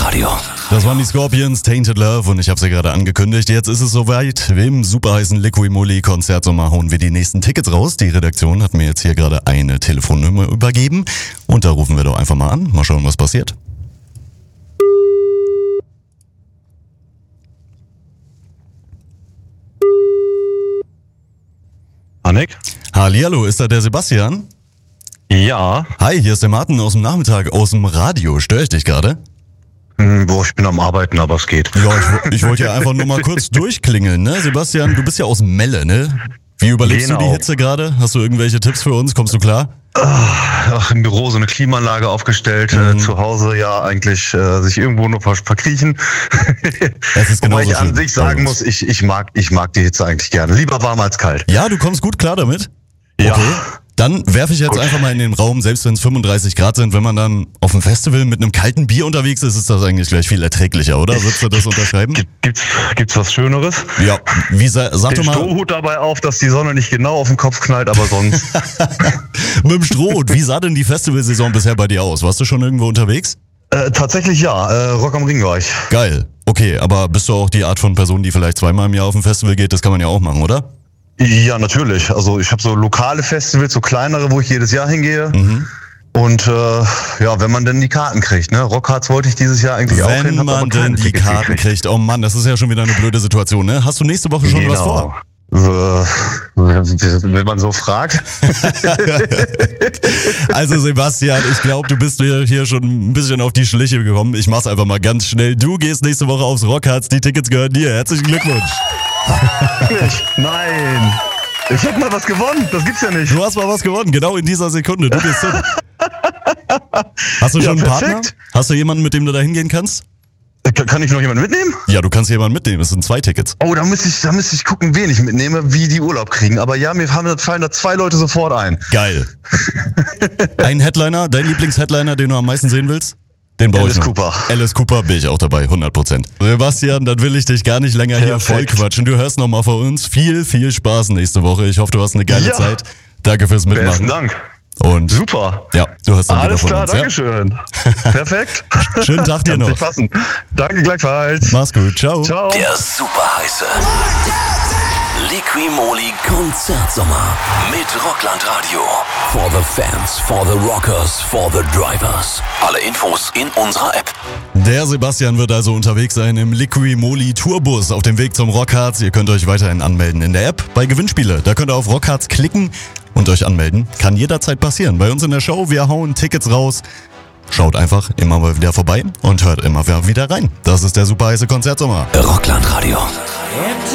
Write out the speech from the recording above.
Rocklandradio. Das waren die Scorpions, Tainted Love, und ich habe sie gerade angekündigt. Jetzt ist es soweit. Im superheißen Liqui-Moly-Konzertsommer hauen wir die nächsten Tickets raus. Die Redaktion hat mir jetzt hier gerade eine Telefonnummer übergeben. Und da rufen wir doch einfach mal an. Mal schauen, was passiert. Hannek? Hallihallo, ist da der Sebastian? Ja. Hi, hier ist der Martin aus dem Nachmittag, aus dem Radio. Störe ich dich gerade? Boah, ich bin am Arbeiten, aber es geht. Ja, ich wollte ja einfach nur mal kurz durchklingeln, ne? Sebastian, du bist ja aus Melle, ne? Wie überlebst du die Hitze gerade? Hast du irgendwelche Tipps für uns? Kommst du klar? Ach, im Büro so eine Klimaanlage aufgestellt, zu Hause ja eigentlich sich irgendwo nur verkriechen. Es ist Wobei genauso ich an schlimm sich bei sagen uns. muss, ich mag die Hitze eigentlich gerne. Lieber warm als kalt. Ja, du kommst gut klar damit? Ja. Okay. Dann werfe ich jetzt einfach mal in den Raum, selbst wenn es 35 Grad sind, wenn man dann auf dem Festival mit einem kalten Bier unterwegs ist, ist das eigentlich gleich viel erträglicher, oder? Würdest du das unterschreiben? Gibt's was Schöneres? Ja, sag Den doch mal, Strohhut dabei auf, dass die Sonne nicht genau auf den Kopf knallt, aber sonst. mit dem Strohhut, wie sah denn die Festivalsaison bisher bei dir aus? Warst du schon irgendwo unterwegs? Tatsächlich ja, Rock am Ring war ich. Geil. Okay, aber bist du auch die Art von Person, die vielleicht zweimal im Jahr auf ein Festival geht? Das kann man ja auch machen, oder? Ja, natürlich. Also ich habe so lokale Festivals, so kleinere, wo ich jedes Jahr hingehe. Und ja, wenn man denn die Karten kriegt, ne? Rockharz wollte ich dieses Jahr eigentlich auch hin. Wenn hab aber man keine denn die Tickets Karten gekriegt. kriegt. Oh Mann, das ist ja schon wieder eine blöde Situation, ne? Hast du nächste Woche schon was vor? Wenn man so fragt. Also Sebastian, ich glaube, du bist mir hier schon ein bisschen auf die Schliche gekommen. Ich mach's einfach mal ganz schnell. Du gehst nächste Woche aufs Rockharz. Die Tickets gehören dir. Herzlichen Glückwunsch. Wirklich? Nein. Ich hab mal was gewonnen. Das gibt's ja nicht. Du hast mal was gewonnen, genau in dieser Sekunde. Du gehst hin. Hast du schon einen Partner? perfekt. Hast du jemanden, mit dem du da hingehen kannst? Kann ich noch jemanden mitnehmen? Ja, du kannst jemanden mitnehmen. Es sind 2 Tickets. Oh, da müsste ich gucken, wen ich mitnehme, wie die Urlaub kriegen. Aber ja, fallen da 2 Leute sofort ein. Geil. Ein Headliner, dein Lieblingsheadliner, den du am meisten sehen willst? Den brauche ich Alice noch. Cooper. Alice Cooper bin ich auch dabei, 100%. Sebastian, dann will ich dich gar nicht länger hier voll Perfekt. quatschen. Du hörst nochmal von uns. Viel Spaß nächste Woche. Ich hoffe, du hast eine geile Ja. Zeit. Danke fürs Besten Mitmachen. Dank. Und Super. ja, du hast dann Alles wieder von klar, uns. Dankeschön. Perfekt. Schönen Tag dir Kann noch. sich passen. Danke gleichfalls. Mach's gut. Ciao. Ciao. Der super heiße Liqui-Moly Konzertsommer mit Rocklandradio. For the fans, for the rockers, for the drivers. Alle Infos in unserer App. Der Sebastian wird also unterwegs sein im Liqui-Moly Tourbus auf dem Weg zum Rockharz. Ihr könnt euch weiterhin anmelden in der App bei Gewinnspiele. Da könnt ihr auf Rockharz klicken und euch anmelden. Kann jederzeit passieren. Bei uns in der Show, wir hauen Tickets raus. Schaut einfach immer mal wieder vorbei und hört immer wieder rein. Das ist der super heiße Konzertsommer. Rocklandradio.